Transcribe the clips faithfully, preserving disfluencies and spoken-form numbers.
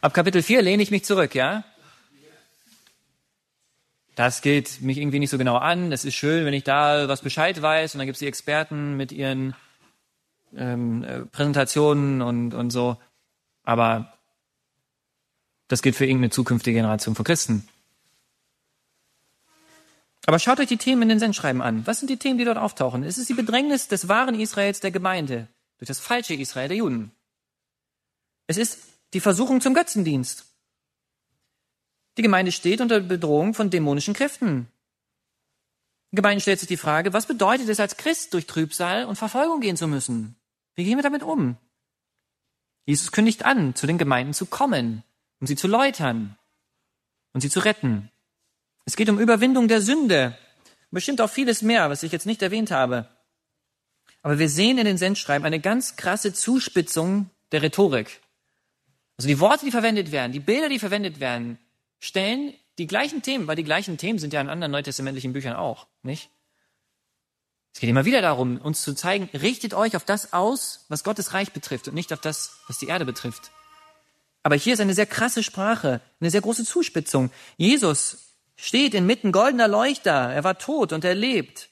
Ab Kapitel vier lehne ich mich zurück, ja? Das geht mich irgendwie nicht so genau an. Das ist schön, wenn ich da was Bescheid weiß und dann gibt es die Experten mit ihren ähm, äh, Präsentationen und, und so. Aber das gilt für irgendeine zukünftige Generation von Christen. Aber schaut euch die Themen in den Sendschreiben an. Was sind die Themen, die dort auftauchen? Es ist die Bedrängnis des wahren Israels, der Gemeinde, durch das falsche Israel, der Juden. Es ist die Versuchung zum Götzendienst. Die Gemeinde steht unter Bedrohung von dämonischen Kräften. Die Gemeinde stellt sich die Frage, was bedeutet es als Christ, durch Trübsal und Verfolgung gehen zu müssen? Wie gehen wir damit um? Jesus kündigt an, zu den Gemeinden zu kommen, um sie zu läutern und sie zu retten. Es geht um Überwindung der Sünde. Bestimmt auch vieles mehr, was ich jetzt nicht erwähnt habe. Aber wir sehen in den Sendschreiben eine ganz krasse Zuspitzung der Rhetorik. Also die Worte, die verwendet werden, die Bilder, die verwendet werden, stellen die gleichen Themen, weil die gleichen Themen sind ja in anderen neutestamentlichen Büchern auch, nicht? Es geht immer wieder darum, uns zu zeigen, richtet euch auf das aus, was Gottes Reich betrifft und nicht auf das, was die Erde betrifft. Aber hier ist eine sehr krasse Sprache, eine sehr große Zuspitzung. Jesus steht inmitten goldener Leuchter, er war tot und er lebt.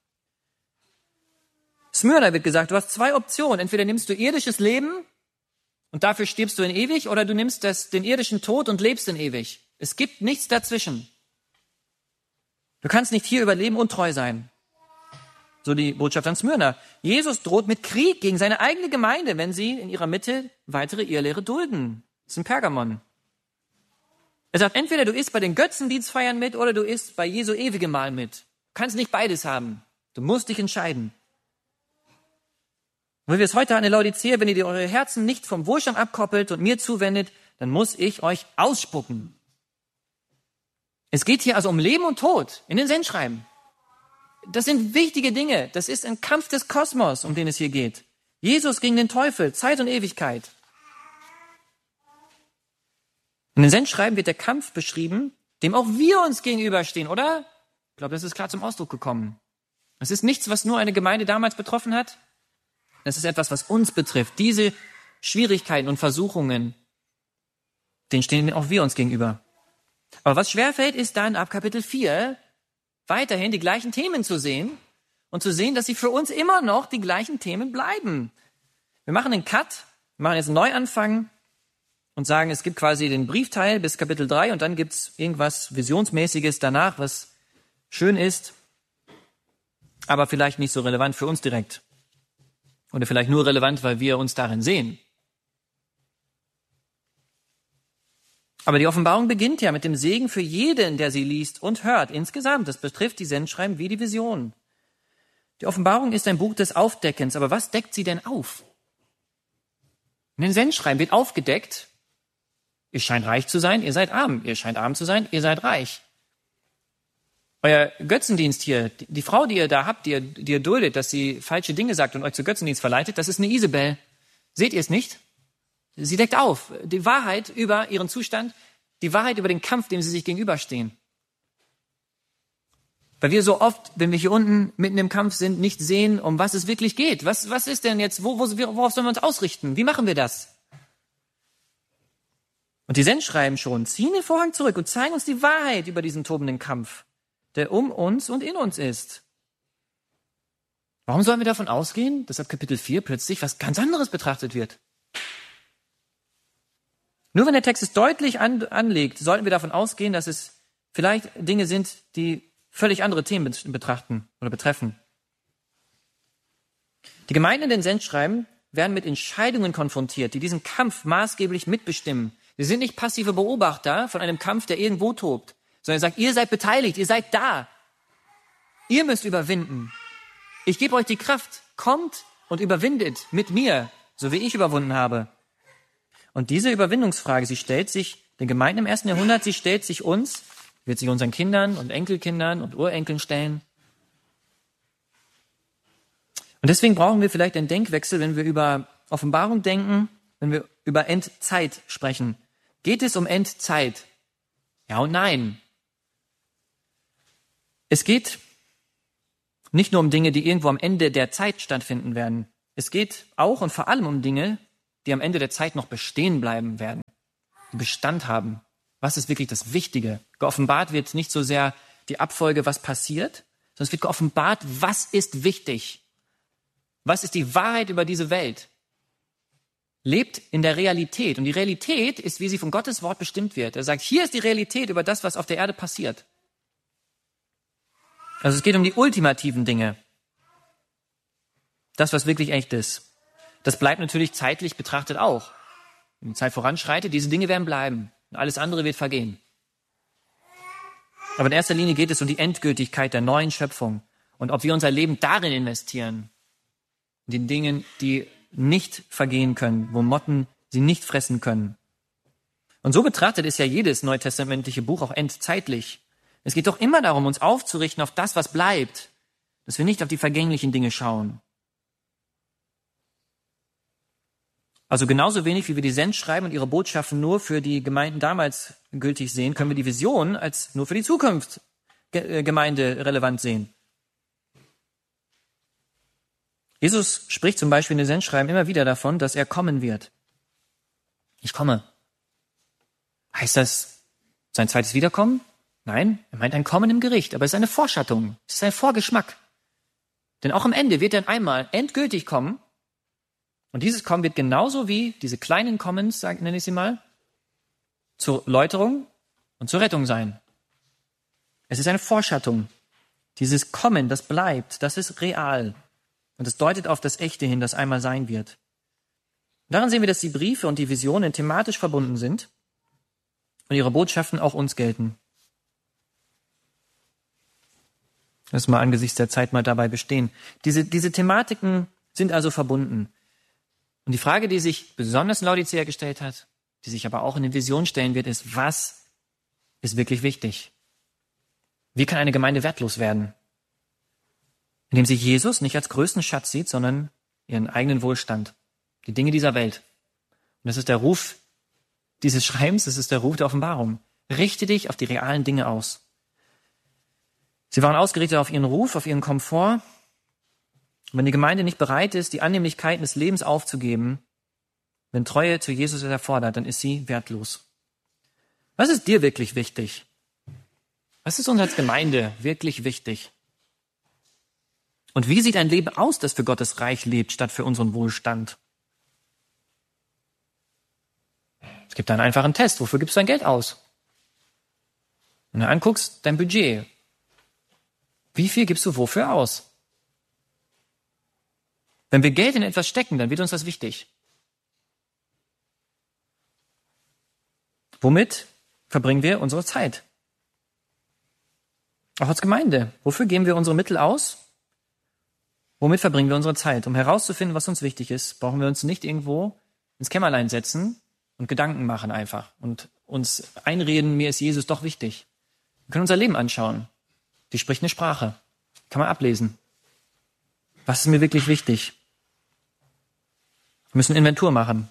Smyrna wird gesagt, du hast zwei Optionen, entweder nimmst du irdisches Leben und dafür stirbst du in ewig, oder du nimmst das, den irdischen Tod und lebst in ewig. Es gibt nichts dazwischen. Du kannst nicht hier überleben und treu sein. So die Botschaft an Smyrna. Jesus droht mit Krieg gegen seine eigene Gemeinde, wenn sie in ihrer Mitte weitere Irrlehre dulden. Das ist in Pergamon. Er sagt, entweder du isst bei den Götzendienstfeiern mit oder du isst bei Jesu ewigem Mahl mit. Du kannst nicht beides haben. Du musst dich entscheiden. Und wie wir es heute an der Laodicea, wenn ihr eure Herzen nicht vom Wohlstand abkoppelt und mir zuwendet, dann muss ich euch ausspucken. Es geht hier also um Leben und Tod in den Sendschreiben. Das sind wichtige Dinge. Das ist ein Kampf des Kosmos, um den es hier geht. Jesus gegen den Teufel, Zeit und Ewigkeit. In den Sendschreiben wird der Kampf beschrieben, dem auch wir uns gegenüberstehen, oder? Ich glaube, das ist klar zum Ausdruck gekommen. Es ist nichts, was nur eine Gemeinde damals betroffen hat. Es ist etwas, was uns betrifft. Diese Schwierigkeiten und Versuchungen, denen stehen auch wir uns gegenüber. Aber was schwerfällt, ist dann ab Kapitel vier weiterhin die gleichen Themen zu sehen und zu sehen, dass sie für uns immer noch die gleichen Themen bleiben. Wir machen einen Cut, wir machen jetzt einen Neuanfang und sagen, es gibt quasi den Briefteil bis Kapitel drei und dann gibt's irgendwas Visionsmäßiges danach, was schön ist, aber vielleicht nicht so relevant für uns direkt. Oder vielleicht nur relevant, weil wir uns darin sehen. Aber die Offenbarung beginnt ja mit dem Segen für jeden, der sie liest und hört. Insgesamt, das betrifft die Sendschreiben wie die Vision. Die Offenbarung ist ein Buch des Aufdeckens, aber was deckt sie denn auf? In den Sendschreiben wird aufgedeckt, ihr scheint reich zu sein, ihr seid arm. Ihr scheint arm zu sein, ihr seid reich. Euer Götzendienst hier, die Frau, die ihr da habt, die ihr, die ihr duldet, dass sie falsche Dinge sagt und euch zu Götzendienst verleitet, das ist eine Isabel. Seht ihr es nicht? Sie deckt auf die Wahrheit über ihren Zustand, die Wahrheit über den Kampf, dem sie sich gegenüberstehen. Weil wir so oft, wenn wir hier unten mitten im Kampf sind, nicht sehen, um was es wirklich geht. Was, was ist denn jetzt, wo, wo, worauf sollen wir uns ausrichten? Wie machen wir das? Und die Sendschreiben schon ziehen den Vorhang zurück und zeigen uns die Wahrheit über diesen tobenden Kampf, der um uns und in uns ist. Warum sollen wir davon ausgehen, dass ab Kapitel vier plötzlich was ganz anderes betrachtet wird? Nur wenn der Text es deutlich an, anlegt, sollten wir davon ausgehen, dass es vielleicht Dinge sind, die völlig andere Themen betrachten oder betreffen. Die Gemeinden in den Sendschreiben werden mit Entscheidungen konfrontiert, die diesen Kampf maßgeblich mitbestimmen. Sie sind nicht passive Beobachter von einem Kampf, der irgendwo tobt, sondern er sagt, ihr seid beteiligt, ihr seid da. Ihr müsst überwinden. Ich gebe euch die Kraft. Kommt und überwindet mit mir, so wie ich überwunden habe. Und diese Überwindungsfrage, sie stellt sich den Gemeinden im ersten Jahrhundert, sie stellt sich uns, wird sich unseren Kindern und Enkelkindern und Urenkeln stellen. Und deswegen brauchen wir vielleicht einen Denkwechsel, wenn wir über Offenbarung denken, wenn wir über Endzeit sprechen. Geht es um Endzeit? Ja und nein. Es geht nicht nur um Dinge, die irgendwo am Ende der Zeit stattfinden werden. Es geht auch und vor allem um Dinge, die am Ende der Zeit noch bestehen bleiben werden. die Bestand haben. Was ist wirklich das Wichtige? Geoffenbart wird nicht so sehr die Abfolge, was passiert, sondern es wird geoffenbart, was ist wichtig? Was ist die Wahrheit über diese Welt? Lebt in der Realität. Und die Realität ist, wie sie von Gottes Wort bestimmt wird. Er sagt, hier ist die Realität über das, was auf der Erde passiert. Also es geht um die ultimativen Dinge. Das, was wirklich echt ist. Das bleibt natürlich zeitlich betrachtet auch. Wenn die Zeit voranschreitet, diese Dinge werden bleiben. Und alles andere wird vergehen. Aber in erster Linie geht es um die Endgültigkeit der neuen Schöpfung. Und ob wir unser Leben darin investieren. In den Dingen, die nicht vergehen können, wo Motten sie nicht fressen können. Und so betrachtet ist ja jedes neutestamentliche Buch auch endzeitlich. Es geht doch immer darum, uns aufzurichten auf das, was bleibt, dass wir nicht auf die vergänglichen Dinge schauen. Also genauso wenig, wie wir die Sendschreiben und ihre Botschaften nur für die Gemeinden damals gültig sehen, können wir die Vision als nur für die Zukunft Gemeinde relevant sehen. Jesus spricht zum Beispiel in den Sendschreiben immer wieder davon, dass er kommen wird. Ich komme. Heißt das sein zweites Wiederkommen? Nein, er meint ein Kommen im Gericht, aber es ist eine Vorschattung, es ist ein Vorgeschmack. Denn auch am Ende wird er dann einmal endgültig kommen. Und dieses Kommen wird genauso wie diese kleinen Kommens, nenne ich sie mal, zur Läuterung und zur Rettung sein. Es ist eine Vorschattung. Dieses Kommen, das bleibt, das ist real. Und es deutet auf das Echte hin, das einmal sein wird. Daran sehen wir, dass die Briefe und die Visionen thematisch verbunden sind und ihre Botschaften auch uns gelten. Lass mal angesichts der Zeit mal dabei bestehen. Diese, diese Thematiken sind also verbunden. Und die Frage, die sich besonders in Laodicea gestellt hat, die sich aber auch in den Visionen stellen wird, ist, was ist wirklich wichtig? Wie kann eine Gemeinde wertlos werden? Indem sie Jesus nicht als größten Schatz sieht, sondern ihren eigenen Wohlstand, die Dinge dieser Welt. Und das ist der Ruf dieses Schreibens, das ist der Ruf der Offenbarung. Richte dich auf die realen Dinge aus. Sie waren ausgerichtet auf ihren Ruf, auf ihren Komfort. Und wenn die Gemeinde nicht bereit ist, die Annehmlichkeiten des Lebens aufzugeben, wenn Treue zu Jesus es erfordert, dann ist sie wertlos. Was ist dir wirklich wichtig? Was ist uns als Gemeinde wirklich wichtig? Und wie sieht ein Leben aus, das für Gottes Reich lebt, statt für unseren Wohlstand? Es gibt einen einfachen Test. Wofür gibst du dein Geld aus? Wenn du anguckst, dein Budget. Wie viel gibst du wofür aus? Wenn wir Geld in etwas stecken, dann wird uns das wichtig. Womit verbringen wir unsere Zeit? Auch als Gemeinde. Wofür geben wir unsere Mittel aus? Womit verbringen wir unsere Zeit? Um herauszufinden, was uns wichtig ist, brauchen wir uns nicht irgendwo ins Kämmerlein setzen und Gedanken machen einfach und uns einreden, mir ist Jesus doch wichtig. Wir können unser Leben anschauen. Die spricht eine Sprache. Kann man ablesen. Was ist mir wirklich wichtig? Wir müssen Inventur machen.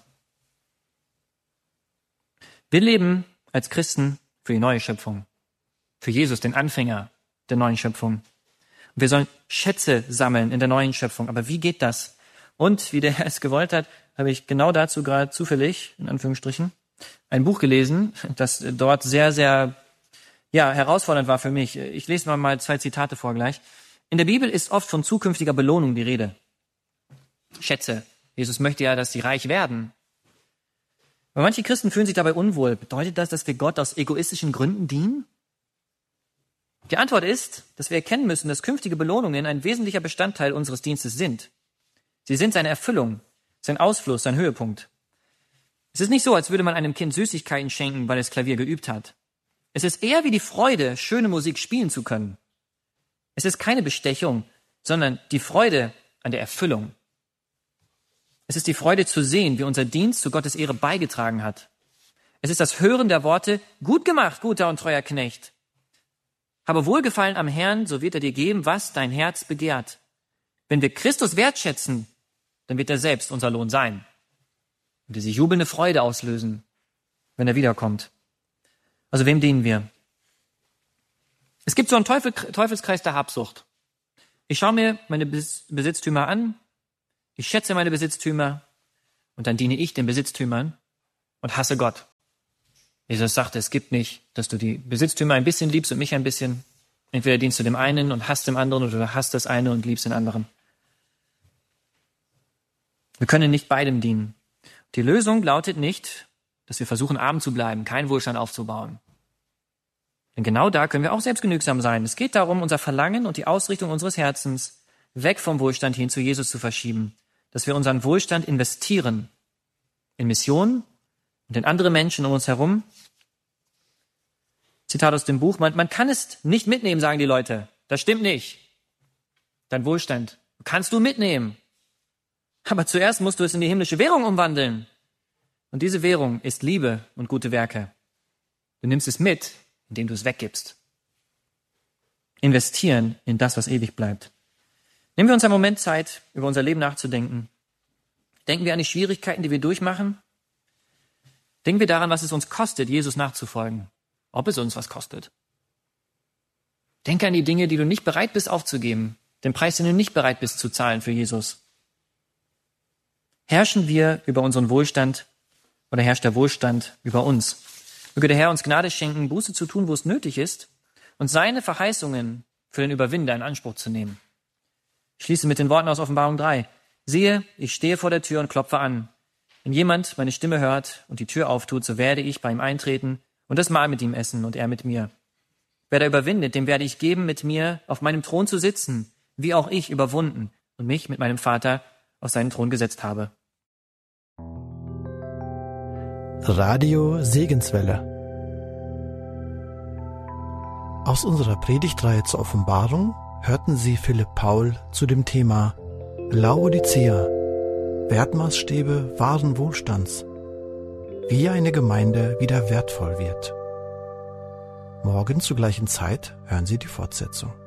Wir leben als Christen für die neue Schöpfung. Für Jesus, den Anfänger der neuen Schöpfung. Wir sollen Schätze sammeln in der neuen Schöpfung. Aber wie geht das? Und wie der Herr es gewollt hat, habe ich genau dazu gerade zufällig, in Anführungsstrichen, ein Buch gelesen, das dort sehr, sehr ja, herausfordernd war für mich. Ich lese mal, mal zwei Zitate vor gleich. In der Bibel ist oft von zukünftiger Belohnung die Rede. Schätze. Jesus möchte ja, dass sie reich werden. Aber manche Christen fühlen sich dabei unwohl. Bedeutet das, dass wir Gott aus egoistischen Gründen dienen? Die Antwort ist, dass wir erkennen müssen, dass künftige Belohnungen ein wesentlicher Bestandteil unseres Dienstes sind. Sie sind seine Erfüllung, sein Ausfluss, sein Höhepunkt. Es ist nicht so, als würde man einem Kind Süßigkeiten schenken, weil es Klavier geübt hat. Es ist eher wie die Freude, schöne Musik spielen zu können. Es ist keine Bestechung, sondern die Freude an der Erfüllung. Es ist die Freude zu sehen, wie unser Dienst zu Gottes Ehre beigetragen hat. Es ist das Hören der Worte, gut gemacht, guter und treuer Knecht. Habe Wohlgefallen am Herrn, so wird er dir geben, was dein Herz begehrt. Wenn wir Christus wertschätzen, dann wird er selbst unser Lohn sein. Und diese jubelnde Freude auslösen, wenn er wiederkommt. Also wem dienen wir? Es gibt so einen Teufel, Teufelskreis der Habsucht. Ich schaue mir meine Besitztümer an, ich schätze meine Besitztümer und dann diene ich den Besitztümern und hasse Gott. Jesus sagte, es gibt nicht, dass du die Besitztümer ein bisschen liebst und mich ein bisschen. Entweder dienst du dem einen und hasst dem anderen oder du hasst das eine und liebst den anderen. Wir können nicht beidem dienen. Die Lösung lautet nicht, dass wir versuchen, arm zu bleiben, keinen Wohlstand aufzubauen. Denn genau da können wir auch selbstgenügsam sein. Es geht darum, unser Verlangen und die Ausrichtung unseres Herzens weg vom Wohlstand hin zu Jesus zu verschieben. Dass wir unseren Wohlstand investieren in Missionen und in andere Menschen um uns herum. Zitat aus dem Buch, man, man kann es nicht mitnehmen, sagen die Leute. Das stimmt nicht. Dein Wohlstand kannst du mitnehmen. Aber zuerst musst du es in die himmlische Währung umwandeln. Und diese Währung ist Liebe und gute Werke. Du nimmst es mit, indem du es weggibst. Investieren in das, was ewig bleibt. Nehmen wir uns einen Moment Zeit, über unser Leben nachzudenken. Denken wir an die Schwierigkeiten, die wir durchmachen. Denken wir daran, was es uns kostet, Jesus nachzufolgen. Ob es uns was kostet. Denke an die Dinge, die du nicht bereit bist aufzugeben. Den Preis, den du nicht bereit bist zu zahlen für Jesus. Herrschen wir über unseren Wohlstand oder herrscht der Wohlstand über uns? Möge der Herr uns Gnade schenken, Buße zu tun, wo es nötig ist und seine Verheißungen für den Überwinder in Anspruch zu nehmen. Ich schließe mit den Worten aus Offenbarung drei. Siehe, ich stehe vor der Tür und klopfe an. Wenn jemand meine Stimme hört und die Tür auftut, so werde ich bei ihm eintreten und das Mahl mit ihm essen und er mit mir. Wer da überwindet, dem werde ich geben, mit mir auf meinem Thron zu sitzen, wie auch ich überwunden und mich mit meinem Vater auf seinen Thron gesetzt habe. Radio Segenswelle. Aus unserer Predigtreihe zur Offenbarung hörten Sie Philipp Paul zu dem Thema Laodicea, Wertmaßstäbe wahren Wohlstands, wie eine Gemeinde wieder wertvoll wird. Morgen zur gleichen Zeit hören Sie die Fortsetzung.